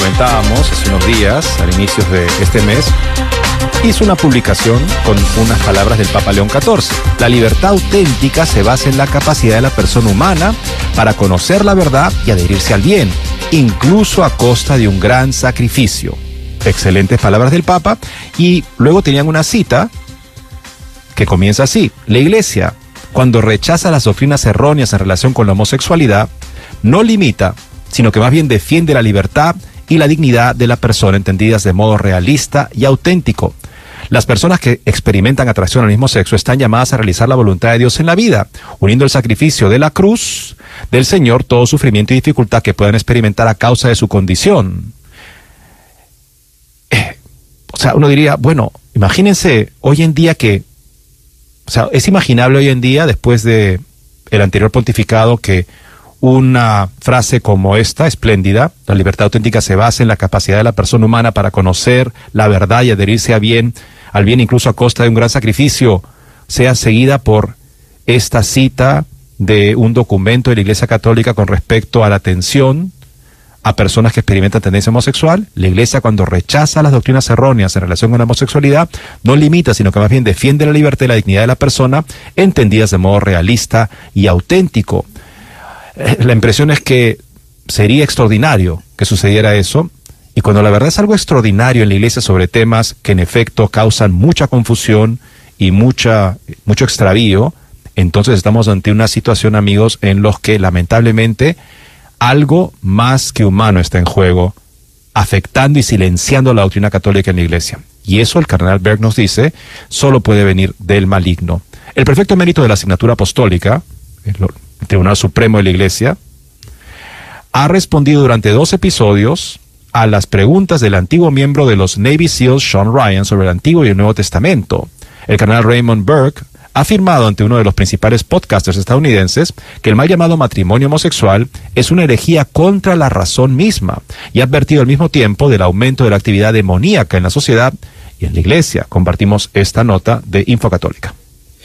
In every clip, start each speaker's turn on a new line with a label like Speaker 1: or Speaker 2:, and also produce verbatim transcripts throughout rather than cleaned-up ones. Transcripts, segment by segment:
Speaker 1: comentábamos hace unos días, al inicio de este mes, hizo una publicación con unas palabras del Papa León catorce. La libertad auténtica se basa en la capacidad de la persona humana para conocer la verdad y adherirse al bien, incluso a costa de un gran sacrificio. Excelentes palabras del Papa. Y luego tenían una cita que comienza así: la Iglesia, cuando rechaza las doctrinas erróneas en relación con la homosexualidad, no limita, sino que más bien defiende la libertad y la dignidad de la persona, entendidas de modo realista y auténtico. Las personas que experimentan atracción al mismo sexo están llamadas a realizar la voluntad de Dios en la vida, uniendo el sacrificio de la cruz del Señor, todo sufrimiento y dificultad que puedan experimentar a causa de su condición. Eh, o sea, uno diría, bueno, imagínense hoy en día que, o sea, es imaginable hoy en día, después de el anterior pontificado, que una frase como esta, espléndida: la libertad auténtica se basa en la capacidad de la persona humana para conocer la verdad y adherirse a bien, al bien incluso a costa de un gran sacrificio, sea seguida por esta cita de un documento de la Iglesia Católica con respecto a la atención a personas que experimentan tendencia homosexual. La Iglesia, cuando rechaza las doctrinas erróneas en relación con la homosexualidad, no limita, sino que más bien defiende la libertad y la dignidad de la persona, entendidas de modo realista y auténtico. La impresión es que sería extraordinario que sucediera eso, y cuando la verdad es algo extraordinario en la Iglesia sobre temas que en efecto causan mucha confusión y mucha, mucho extravío, entonces estamos ante una situación, amigos, en los que lamentablemente algo más que humano está en juego, afectando y silenciando la doctrina católica en la Iglesia. Y eso, el cardenal Berg nos dice, solo puede venir del maligno. El perfecto mérito de la asignatura apostólica, el Tribunal Supremo de la Iglesia, ha respondido durante dos episodios a las preguntas del antiguo miembro de los Navy SEALs, Sean Ryan, sobre el Antiguo y el Nuevo Testamento. El cardenal Raymond Burke ha afirmado ante uno de los principales podcasters estadounidenses que el mal llamado matrimonio homosexual es una herejía contra la razón misma, y ha advertido al mismo tiempo del aumento de la actividad demoníaca en la sociedad y en la Iglesia. Compartimos esta nota de Infocatólica.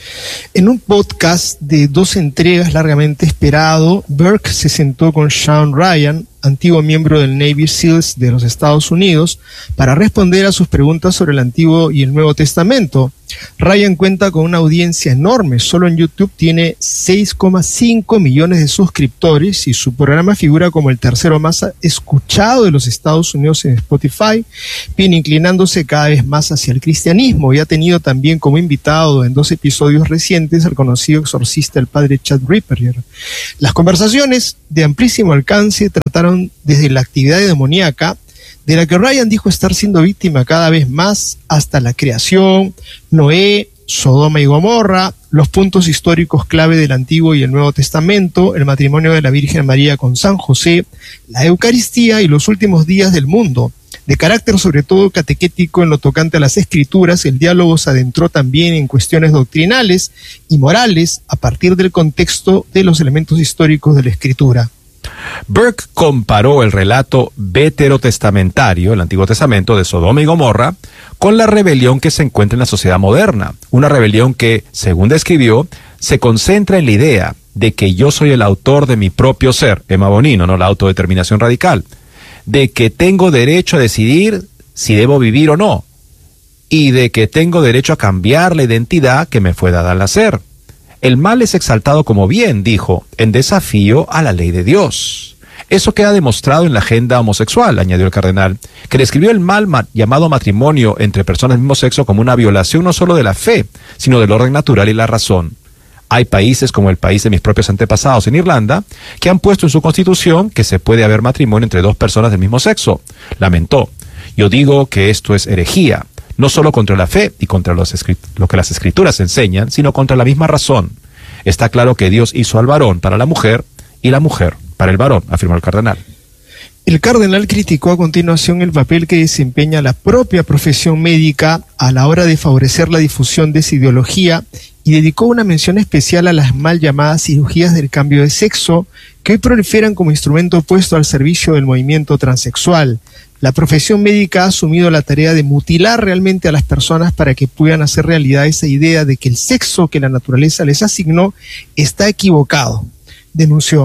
Speaker 2: En un podcast de dos entregas largamente esperado, Burke se sentó con Sean Ryan, antiguo miembro del Navy SEALs de los Estados Unidos, para responder a sus preguntas sobre el Antiguo y el Nuevo Testamento. Ryan cuenta con una audiencia enorme. Solo en YouTube tiene seis coma cinco millones de suscriptores y su programa figura como el tercero más escuchado de los Estados Unidos en Spotify, bien inclinándose cada vez más hacia el cristianismo, y ha tenido también como invitado en dos episodios recientes al conocido exorcista, el padre Chad Ripperger. Las conversaciones, de amplísimo alcance, trataron desde la actividad demoníaca, de la que Ryan dijo estar siendo víctima cada vez más, hasta la creación, Noé, Sodoma y Gomorra, los puntos históricos clave del Antiguo y el Nuevo Testamento, el matrimonio de la Virgen María con San José, la Eucaristía y los últimos días del mundo. De carácter sobre todo catequético en lo tocante a las Escrituras, el diálogo se adentró también en cuestiones doctrinales y morales a partir del contexto de los elementos históricos de la Escritura.
Speaker 1: Burke comparó el relato veterotestamentario, el Antiguo Testamento, de Sodoma y Gomorra, con la rebelión que se encuentra en la sociedad moderna. Una rebelión que, según describió, se concentra en la idea de que yo soy el autor de mi propio ser, Emma Bonino, no la autodeterminación radical, de que tengo derecho a decidir si debo vivir o no, y de que tengo derecho a cambiar la identidad que me fue dada al nacer. El mal es exaltado como bien, dijo, en desafío a la ley de Dios. Eso queda demostrado en la agenda homosexual, añadió el cardenal, que describió el mal ma- llamado matrimonio entre personas del mismo sexo como una violación no solo de la fe, sino del orden natural y la razón. Hay países, como el país de mis propios antepasados en Irlanda, que han puesto en su constitución que se puede haber matrimonio entre dos personas del mismo sexo. Lamentó. Yo digo que esto es herejía, no solo contra la fe y contra los escrit- lo que las escrituras enseñan, sino contra la misma razón. Está claro que Dios hizo al varón para la mujer y la mujer para el varón, afirmó el cardenal.
Speaker 2: El cardenal criticó a continuación el papel que desempeña la propia profesión médica a la hora de favorecer la difusión de esa ideología, y dedicó una mención especial a las mal llamadas cirugías del cambio de sexo, que hoy proliferan como instrumento puesto al servicio del movimiento transexual. La profesión médica ha asumido la tarea de mutilar realmente a las personas para que puedan hacer realidad esa idea de que el sexo que la naturaleza les asignó está equivocado, denunció.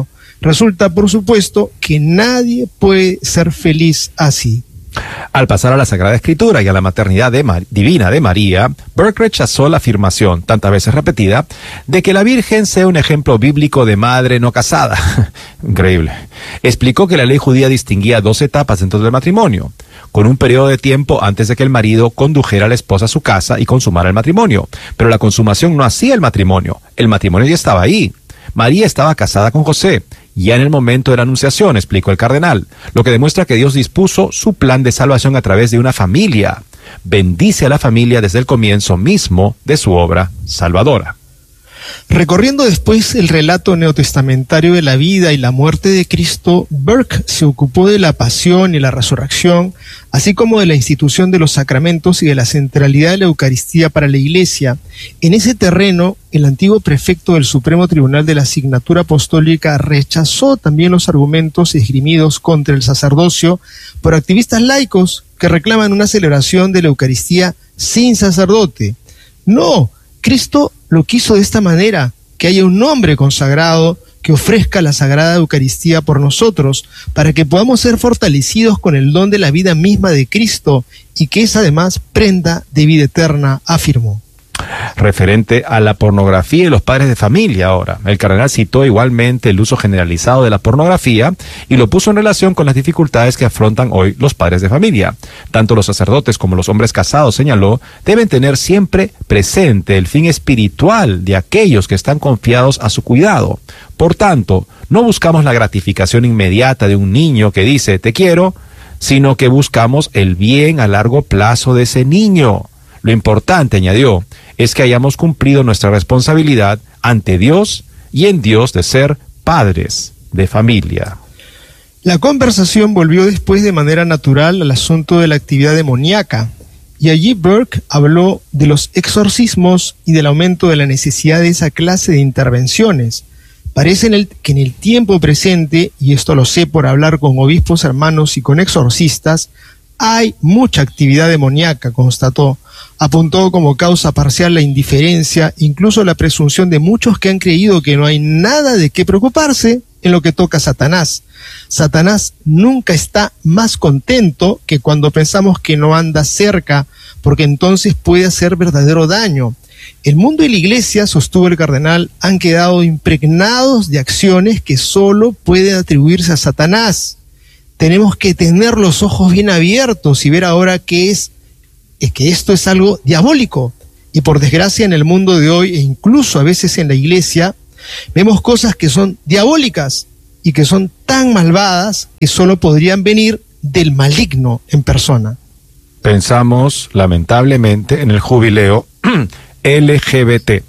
Speaker 2: Resulta, por supuesto, que nadie puede ser feliz así.
Speaker 1: Al pasar a la Sagrada Escritura y a la maternidad de Mar- divina de María, Burke rechazó la afirmación, tantas veces repetida, de que la Virgen sea un ejemplo bíblico de madre no casada. Increíble. Explicó que la ley judía distinguía dos etapas dentro del matrimonio, con un periodo de tiempo antes de que el marido condujera a la esposa a su casa y consumara el matrimonio. Pero la consumación no hacía el matrimonio, el matrimonio ya estaba ahí. María estaba casada con José, ya en el momento de la anunciación, explicó el cardenal, lo que demuestra que Dios dispuso su plan de salvación a través de una familia. Bendice a la familia desde el comienzo mismo de su obra salvadora.
Speaker 2: Recorriendo después el relato neotestamentario de la vida y la muerte de Cristo, Burke se ocupó de la pasión y la resurrección, así como de la institución de los sacramentos y de la centralidad de la Eucaristía para la Iglesia. En ese terreno, el antiguo prefecto del Supremo Tribunal de la Asignatura Apostólica rechazó también los argumentos esgrimidos contra el sacerdocio por activistas laicos que reclaman una celebración de la Eucaristía sin sacerdote. No, Cristo lo quiso de esta manera, que haya un hombre consagrado que ofrezca la Sagrada Eucaristía por nosotros, para que podamos ser fortalecidos con el don de la vida misma de Cristo, y que es además prenda de vida eterna, afirmó.
Speaker 1: Referente a la pornografía y los padres de familia ahora, el cardenal citó igualmente el uso generalizado de la pornografía y lo puso en relación con las dificultades que afrontan hoy los padres de familia. Tanto los sacerdotes como los hombres casados, señaló, deben tener siempre presente el fin espiritual de aquellos que están confiados a su cuidado. Por tanto, no buscamos la gratificación inmediata de un niño que dice te quiero, sino que buscamos el bien a largo plazo de ese niño. Lo importante, añadió, es que hayamos cumplido nuestra responsabilidad ante Dios y en Dios de ser padres de familia.
Speaker 2: La conversación volvió después de manera natural al asunto de la actividad demoníaca, y allí Burke habló de los exorcismos y del aumento de la necesidad de esa clase de intervenciones. Parece en el, que en el tiempo presente, y esto lo sé por hablar con obispos hermanos y con exorcistas, hay mucha actividad demoníaca, constató. Apuntó como causa parcial la indiferencia, incluso la presunción de muchos que han creído que no hay nada de qué preocuparse en lo que toca a Satanás. Satanás nunca está más contento que cuando pensamos que no anda cerca, porque entonces puede hacer verdadero daño. El mundo y la Iglesia, sostuvo el cardenal, han quedado impregnados de acciones que solo pueden atribuirse a Satanás. Tenemos que tener los ojos bien abiertos y ver ahora que es, es que esto es algo diabólico. Y por desgracia en el mundo de hoy, e incluso a veces en la Iglesia, vemos cosas que son diabólicas y que son tan malvadas que solo podrían venir del maligno en persona.
Speaker 1: Pensamos, lamentablemente, en el jubileo L G B T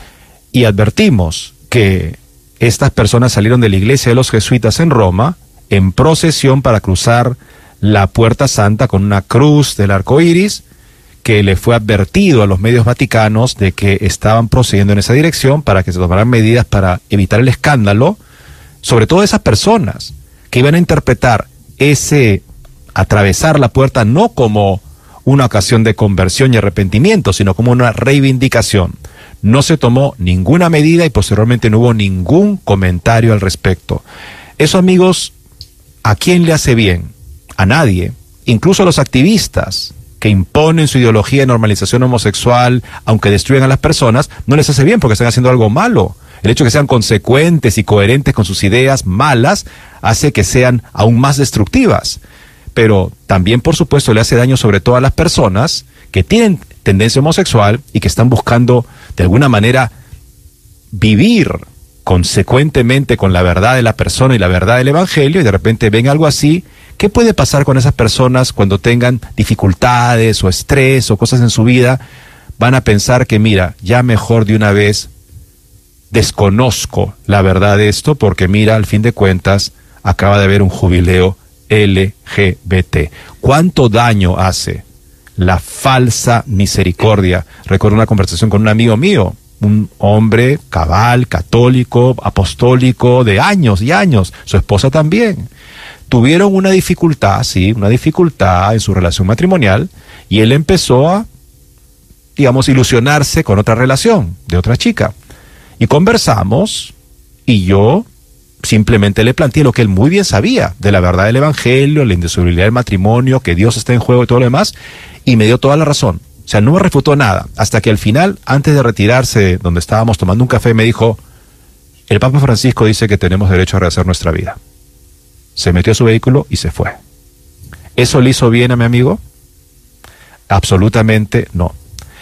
Speaker 1: y advertimos que estas personas salieron de la iglesia de los jesuitas en Roma en procesión para cruzar la Puerta Santa con una cruz del arco iris, que le fue advertido a los medios vaticanos de que estaban procediendo en esa dirección para que se tomaran medidas para evitar el escándalo, sobre todo esas personas que iban a interpretar ese atravesar la puerta no como una ocasión de conversión y arrepentimiento, sino como una reivindicación. No se tomó ninguna medida y posteriormente no hubo ningún comentario al respecto. Eso, amigos, ¿a quién le hace bien? A nadie, incluso a los activistas que imponen su ideología de normalización homosexual, aunque destruyan a las personas, no les hace bien porque están haciendo algo malo. El hecho de que sean consecuentes y coherentes con sus ideas malas hace que sean aún más destructivas. Pero también, por supuesto, le hace daño sobre todo a las personas que tienen tendencia homosexual y que están buscando, de alguna manera, vivir consecuentemente con la verdad de la persona y la verdad del evangelio, y de repente ven algo así. ¿Qué puede pasar con esas personas cuando tengan dificultades o estrés o cosas en su vida? Van a pensar que, mira, ya mejor de una vez desconozco la verdad de esto, porque mira, al fin de cuentas, acaba de haber un jubileo L G B T. ¿Cuánto daño hace la falsa misericordia? Recuerdo una conversación con un amigo mío, un hombre cabal, católico, apostólico, de años y años, su esposa también. Tuvieron una dificultad, sí, una dificultad en su relación matrimonial, y él empezó a, digamos, ilusionarse con otra relación de otra chica. Y conversamos, y yo simplemente le planteé lo que él muy bien sabía de la verdad del evangelio, la indisolubilidad del matrimonio, que Dios está en juego y todo lo demás, y me dio toda la razón. O sea, no me refutó nada, hasta que al final, antes de retirarse, donde estábamos tomando un café, me dijo, el Papa Francisco dice que tenemos derecho a rehacer nuestra vida. Se metió a su vehículo y se fue. ¿Eso le hizo bien a mi amigo? Absolutamente no.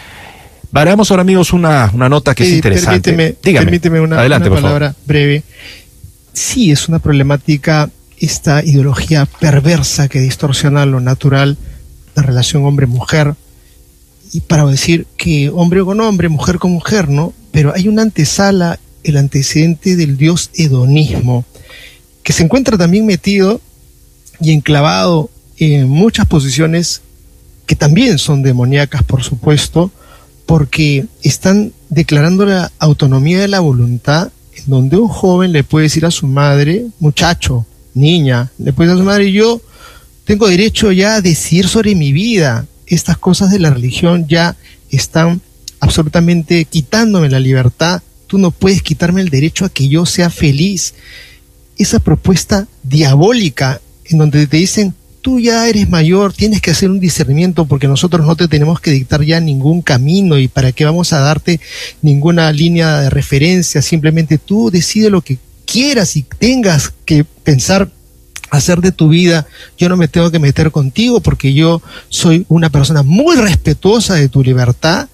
Speaker 1: Veamos ahora, amigos, una, una nota que eh, es interesante.
Speaker 2: Permíteme, Dígame. permíteme una, Adelante, una palabra breve. Sí, es una problemática esta ideología perversa que distorsiona lo natural, la relación hombre-mujer, y para decir que hombre con hombre, mujer con mujer, ¿no? Pero hay una antesala, el antecedente del dios hedonismo, que se encuentra también metido y enclavado en muchas posiciones que también son demoníacas, por supuesto, porque están declarando la autonomía de la voluntad, en donde un joven le puede decir a su madre, muchacho, niña, le puede decir a su madre, yo tengo derecho ya a decidir sobre mi vida. Estas cosas de la religión ya están absolutamente quitándome la libertad. Tú no puedes quitarme el derecho a que yo sea feliz. Esa propuesta diabólica en donde te dicen, tú ya eres mayor, tienes que hacer un discernimiento porque nosotros no te tenemos que dictar ya ningún camino y para qué vamos a darte ninguna línea de referencia, simplemente tú decide lo que quieras y tengas que pensar hacer de tu vida. Yo no me tengo que meter contigo porque yo soy una persona muy respetuosa de tu libertad.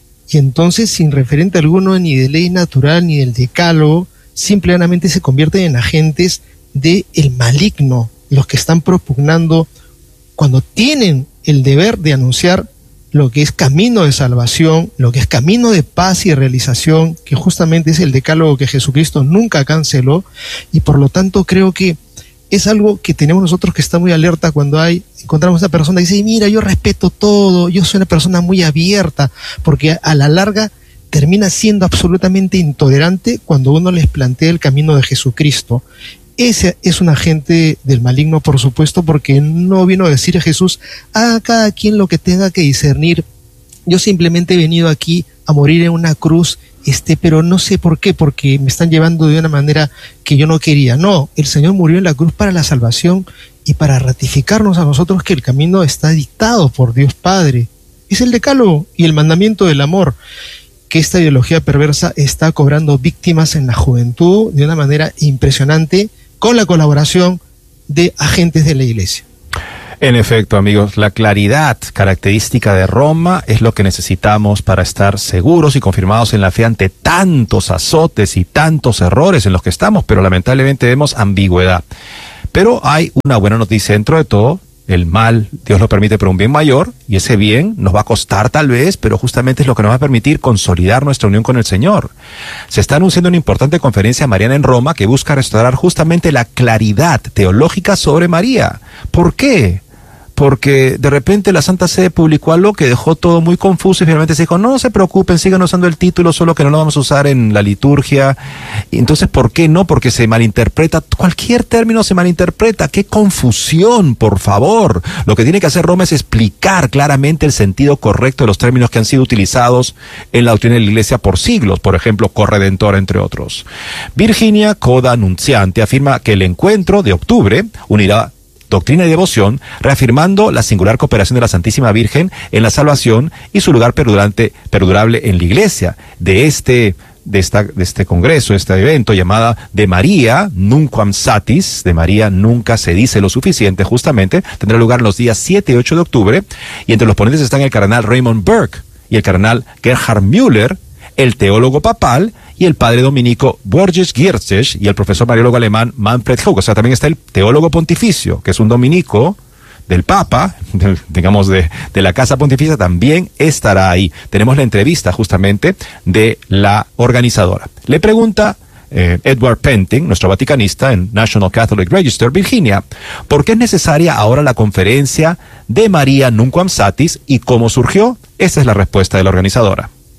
Speaker 2: Y entonces, sin referente alguno ni de ley natural ni del decálogo, simplemente se convierten en agentes del maligno, los que están propugnando cuando tienen el deber de anunciar lo que es camino de salvación, lo que es camino de paz y realización, que justamente es el decálogo que Jesucristo nunca canceló, y por lo tanto creo que es algo que tenemos nosotros que estar muy alerta cuando hay, encontramos a una persona que dice, mira, yo respeto todo, yo soy una persona muy abierta, porque a la larga termina siendo absolutamente intolerante cuando uno les plantea el camino de Jesucristo. Ese es un agente del maligno, por supuesto, porque no vino a decir a Jesús, haga cada quien lo que tenga que discernir. Yo simplemente he venido aquí a morir en una cruz, este, pero no sé por qué, porque me están llevando de una manera que yo no quería. No, el Señor murió en la cruz para la salvación y para ratificarnos a nosotros que el camino está dictado por Dios Padre. Es el decálogo y el mandamiento del amor, que esta ideología perversa está cobrando víctimas en la juventud de una manera impresionante, con la colaboración de agentes de la Iglesia.
Speaker 1: En efecto, amigos, la claridad característica de Roma es lo que necesitamos para estar seguros y confirmados en la fe ante tantos azotes y tantos errores en los que estamos, pero lamentablemente vemos ambigüedad. Pero hay una buena noticia dentro de todo. El mal, Dios lo permite por un bien mayor, y ese bien nos va a costar tal vez, pero justamente es lo que nos va a permitir consolidar nuestra unión con el Señor. Se está anunciando una importante conferencia mariana en Roma que busca restaurar justamente la claridad teológica sobre María. ¿Por qué? Porque de repente la Santa Sede publicó algo que dejó todo muy confuso y finalmente se dijo, no se preocupen, sigan usando el título, solo que no lo vamos a usar en la liturgia. Y entonces, ¿por qué no? Porque se malinterpreta, cualquier término se malinterpreta. ¡Qué confusión, por favor! Lo que tiene que hacer Roma es explicar claramente el sentido correcto de los términos que han sido utilizados en la doctrina de la Iglesia por siglos, por ejemplo, corredentor, entre otros. Virginia Coda Nunciante afirma que el encuentro de octubre unirá doctrina y devoción, reafirmando la singular cooperación de la Santísima Virgen en la salvación y su lugar perdurante, perdurable en la Iglesia. De este, de esta, de este congreso, este evento llamada de María Nunquam Satis, de María nunca se dice lo suficiente, justamente, tendrá lugar los días siete y ocho de octubre, y entre los ponentes están el cardenal Raymond Burke y el cardenal Gerhard Müller, el teólogo papal, y el padre dominico Borges Giertzsch y el profesor mariólogo alemán Manfred Hug. O sea, también está el teólogo pontificio, que es un dominico del Papa, del, digamos, de, de la Casa Pontificia, también estará ahí. Tenemos la entrevista justamente de la organizadora. Le pregunta eh, Edward Penting, nuestro vaticanista en National Catholic Register, Virginia, ¿por qué es necesaria ahora la conferencia de María Nunquam Satis y cómo surgió? Esa es la respuesta de la organizadora.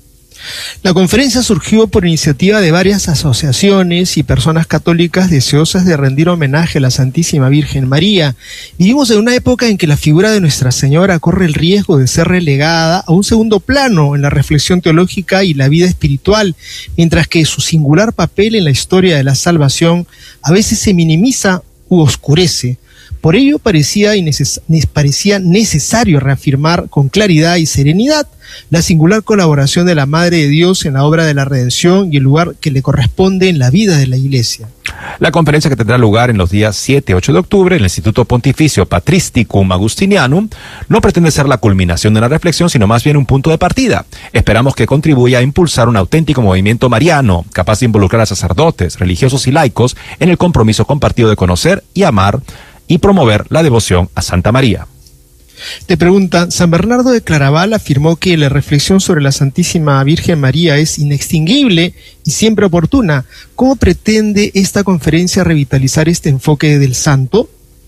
Speaker 2: La conferencia surgió por iniciativa de varias asociaciones y personas católicas deseosas de rendir homenaje a la Santísima Virgen María. Vivimos en una época en que la figura de Nuestra Señora corre el riesgo de ser relegada a un segundo plano en la reflexión teológica y la vida espiritual, mientras que su singular papel en la historia de la salvación a veces se minimiza u oscurece. Por ello parecía, inneces- parecía necesario reafirmar con claridad y serenidad la singular colaboración de la Madre de Dios en la obra de la redención y el lugar que le corresponde en la vida de la Iglesia.
Speaker 1: La conferencia, que tendrá lugar en los días siete y ocho de octubre en el Instituto Pontificio Patristicum Augustinianum, no pretende ser la culminación de la reflexión, sino más bien un punto de partida. Esperamos que contribuya a impulsar un auténtico movimiento mariano, capaz de involucrar a sacerdotes, religiosos y laicos en el compromiso compartido de conocer y amar y promover la devoción a Santa María.
Speaker 2: Te preguntan, San Bernardo de Claraval afirmó que la reflexión sobre la Santísima Virgen María es inextinguible y siempre oportuna. ¿Cómo pretende esta conferencia revitalizar este enfoque del santo?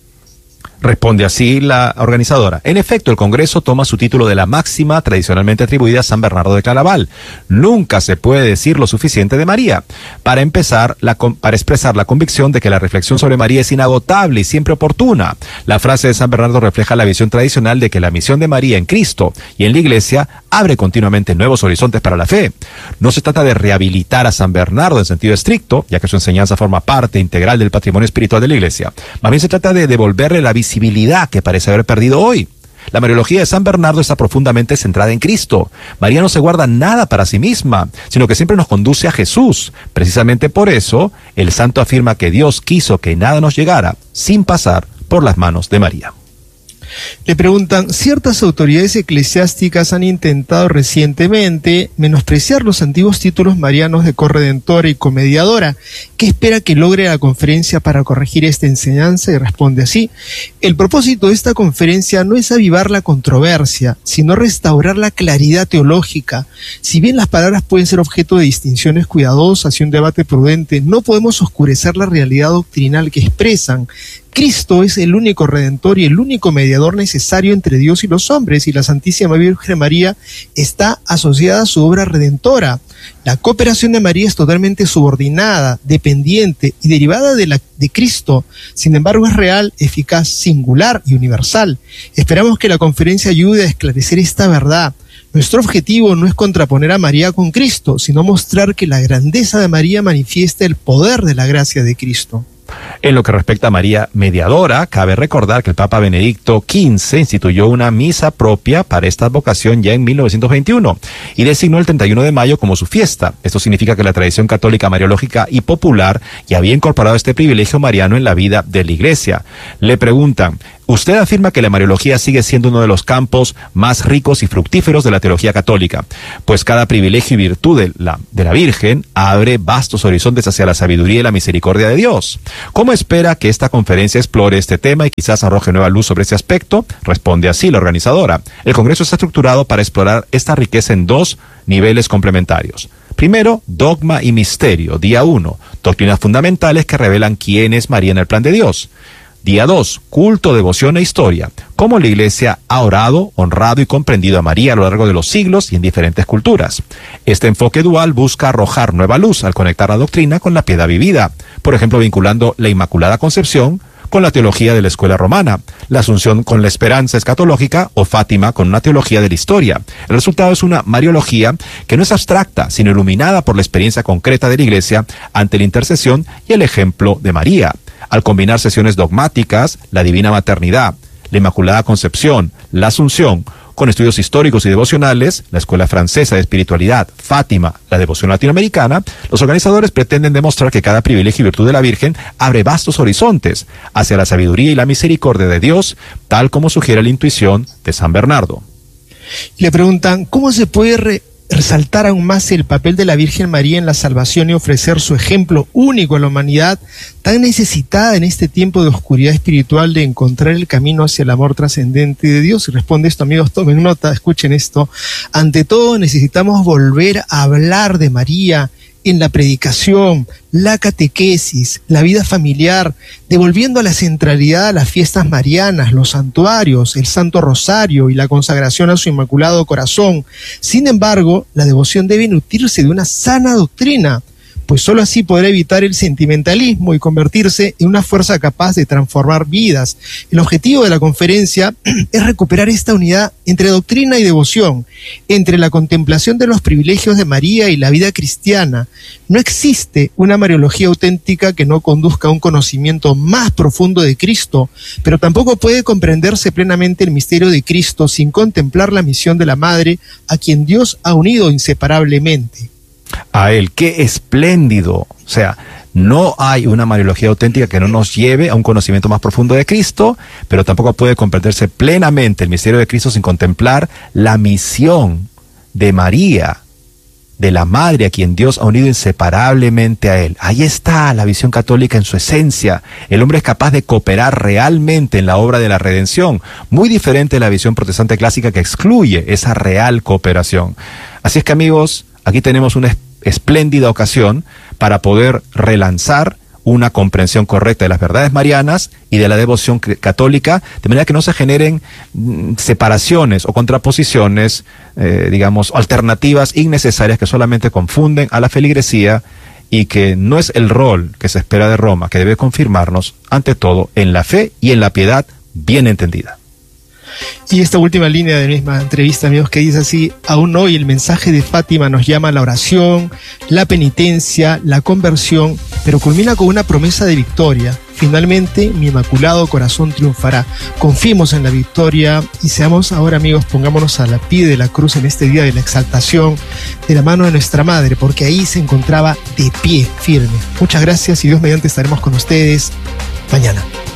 Speaker 1: Responde así la organizadora. En efecto, el Congreso toma su título de la máxima tradicionalmente atribuida a San Bernardo de Claraval. Nunca se puede decir lo suficiente de María. Para empezar, la, para expresar la convicción de que la reflexión sobre María es inagotable y siempre oportuna. La frase de San Bernardo refleja la visión tradicional de que la misión de María en Cristo y en la Iglesia abre continuamente nuevos horizontes para la fe. No se trata de rehabilitar a San Bernardo en sentido estricto, ya que su enseñanza forma parte integral del patrimonio espiritual de la Iglesia. Más bien se trata de devolverle la visibilidad que parece haber perdido hoy. La Mariología de San Bernardo está profundamente centrada en Cristo. María no se guarda nada para sí misma, sino que siempre nos conduce a Jesús. Precisamente por eso, el santo afirma que Dios quiso que nada nos llegara sin pasar por las manos de María.
Speaker 2: Le preguntan, ciertas autoridades eclesiásticas han intentado recientemente menospreciar los antiguos títulos marianos de corredentora y comediadora. ¿Qué espera que logre la conferencia para corregir esta enseñanza? Y responde así: el propósito de esta conferencia no es avivar la controversia, sino restaurar la claridad teológica. Si bien las palabras pueden ser objeto de distinciones cuidadosas y un debate prudente, no podemos oscurecer la realidad doctrinal que expresan. Cristo es el único redentor y el único mediador necesario entre Dios y los hombres, y la Santísima Virgen María está asociada a su obra redentora. La cooperación de María es totalmente subordinada, dependiente y derivada de la de Cristo. Sin embargo, es real, eficaz, singular y universal. Esperamos que la conferencia ayude a esclarecer esta verdad. Nuestro objetivo no es contraponer a María con Cristo, sino mostrar que la grandeza de María manifiesta el poder de la gracia de Cristo.
Speaker 1: En lo que respecta a María Mediadora, cabe recordar que el Papa Benedicto quince instituyó una misa propia para esta vocación ya en mil novecientos veintiuno y designó el treinta y uno de mayo como su fiesta. Esto significa que la tradición católica mariológica y popular ya había incorporado este privilegio mariano en la vida de la Iglesia. Le preguntan, usted afirma que la Mariología sigue siendo uno de los campos más ricos y fructíferos de la teología católica, pues cada privilegio y virtud de la, de la Virgen abre vastos horizontes hacia la sabiduría y la misericordia de Dios. ¿Cómo espera que esta conferencia explore este tema y quizás arroje nueva luz sobre ese aspecto? Responde así la organizadora. El Congreso está estructurado para explorar esta riqueza en dos niveles complementarios. Primero, dogma y misterio. Día uno, doctrinas fundamentales que revelan quién es María en el plan de Dios. Día dos, culto, devoción e historia. Cómo la Iglesia ha orado, honrado y comprendido a María a lo largo de los siglos y en diferentes culturas. Este enfoque dual busca arrojar nueva luz al conectar la doctrina con la piedad vivida. Por ejemplo, vinculando la Inmaculada Concepción con la teología de la escuela romana, la Asunción con la esperanza escatológica o Fátima con una teología de la historia. El resultado es una Mariología que no es abstracta, sino iluminada por la experiencia concreta de la Iglesia ante la intercesión y el ejemplo de María. Al combinar sesiones dogmáticas, la Divina Maternidad, la Inmaculada Concepción, la Asunción, con estudios históricos y devocionales, la Escuela Francesa de Espiritualidad, Fátima, la devoción latinoamericana, los organizadores pretenden demostrar que cada privilegio y virtud de la Virgen abre vastos horizontes hacia la sabiduría y la misericordia de Dios, tal como sugiere la intuición de San Bernardo.
Speaker 2: Le preguntan, ¿cómo se puede re resaltar aún más el papel de la Virgen María en la salvación y ofrecer su ejemplo único a la humanidad, tan necesitada en este tiempo de oscuridad espiritual de encontrar el camino hacia el amor trascendente de Dios? Y responde esto, amigos, tomen nota, escuchen esto. Ante todo necesitamos volver a hablar de María, en la predicación, la catequesis, la vida familiar, devolviendo a la centralidad a las fiestas marianas, los santuarios, el Santo Rosario y la consagración a su Inmaculado Corazón. Sin embargo, la devoción debe nutrirse de una sana doctrina, pues sólo así podrá evitar el sentimentalismo y convertirse en una fuerza capaz de transformar vidas. El objetivo de la conferencia es recuperar esta unidad entre doctrina y devoción, entre la contemplación de los privilegios de María y la vida cristiana. No existe una mariología auténtica que no conduzca a un conocimiento más profundo de Cristo, pero tampoco puede comprenderse plenamente el misterio de Cristo sin contemplar la misión de la Madre, a quien Dios ha unido inseparablemente.
Speaker 1: A él, qué espléndido. O sea, no hay una mariología auténtica que no nos lleve a un conocimiento más profundo de Cristo, pero tampoco puede comprenderse plenamente el misterio de Cristo sin contemplar la misión de María, de la Madre a quien Dios ha unido inseparablemente a él. Ahí está la visión católica en su esencia. El hombre es capaz de cooperar realmente en la obra de la redención, muy diferente de la visión protestante clásica que excluye esa real cooperación. Así es que, amigos, aquí tenemos una espléndida ocasión para poder relanzar una comprensión correcta de las verdades marianas y de la devoción católica, de manera que no se generen mm, separaciones o contraposiciones, eh, digamos, alternativas innecesarias que solamente confunden a la feligresía y que no es el rol que se espera de Roma, que debe confirmarnos, ante todo, en la fe y en la piedad bien entendida.
Speaker 2: Y esta última línea de la misma entrevista, amigos, que dice así: aún hoy el mensaje de Fátima nos llama a la oración, la penitencia, la conversión, pero culmina con una promesa de victoria. Finalmente, mi Inmaculado Corazón triunfará. Confiemos en la victoria y seamos ahora, amigos, pongámonos a la pie de la cruz en este día de la exaltación, de la mano de nuestra Madre, porque ahí se encontraba de pie, firme. Muchas gracias y Dios mediante estaremos con ustedes mañana.